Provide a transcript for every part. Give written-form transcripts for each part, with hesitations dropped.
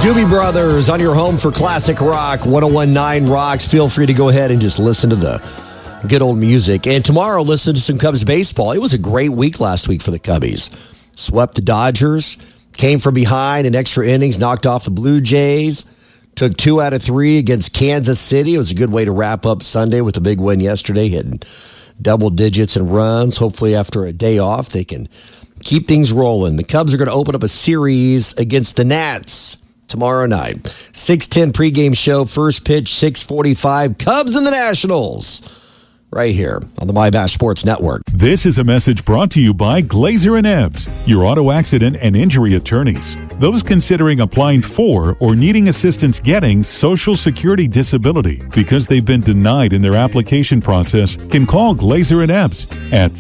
Doobie Brothers on your home for classic rock, 101.9 Rocks. Feel free to go ahead and just listen to the good old music. And tomorrow, listen to some Cubs baseball. It was a great week last week for the Cubbies. Swept the Dodgers, came from behind in extra innings, knocked off the Blue Jays, took 2 out of 3 against Kansas City. It was a good way to wrap up Sunday with a big win yesterday, hitting double digits in runs. Hopefully after a day off, they can keep things rolling. The Cubs are going to open up a series against the Nats tomorrow night. 6:10 pregame show, first pitch 6:45. Cubs and the Nationals. Right here on the MyBash Sports Network. This is a message brought to you by Glazer and Ebbs, your auto accident and injury attorneys. Those considering applying for or needing assistance getting Social Security disability because they've been denied in their application process can call Glazer and Ebbs at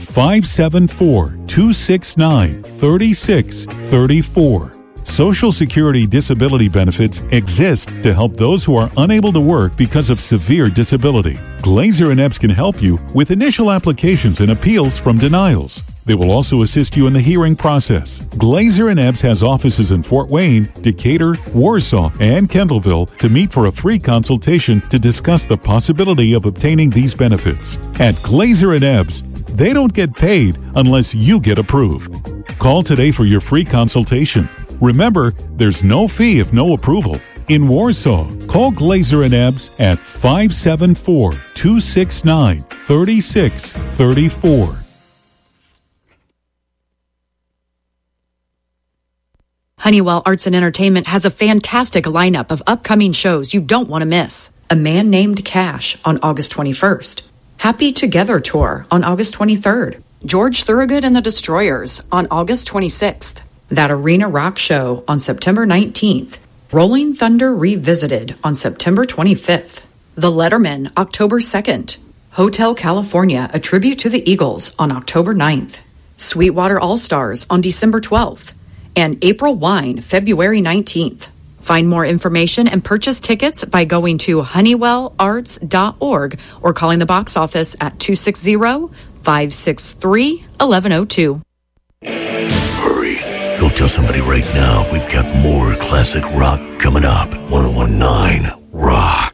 574-269-3634. Social Security disability benefits exist to help those who are unable to work because of severe disability. Glazer and Ebbs can help you with initial applications and appeals from denials. They will also assist you in the hearing process. Glazer and Ebbs has offices in Fort Wayne, Decatur, Warsaw, and Kendallville to meet for a free consultation to discuss the possibility of obtaining these benefits. At Glazer and Ebbs, they don't get paid unless you get approved. Call today for your free consultation. Remember, there's no fee if no approval. In Warsaw, call Glazer and Ebbs at 574-269-3634. Honeywell Arts and Entertainment has a fantastic lineup of upcoming shows you don't want to miss. A Man Named Cash on August 21st. Happy Together Tour on August 23rd. George Thorogood and the Destroyers on August 26th. That Arena Rock Show on September 19th. Rolling Thunder Revisited on September 25th. The Letterman, October 2nd. Hotel California, a tribute to the Eagles on October 9th. Sweetwater All-Stars on December 12th. And April Wine, February 19th. Find more information and purchase tickets by going to honeywellarts.org or calling the box office at 260-563-1102. Go tell somebody right now we've got more classic rock coming up. 101.9 Rock.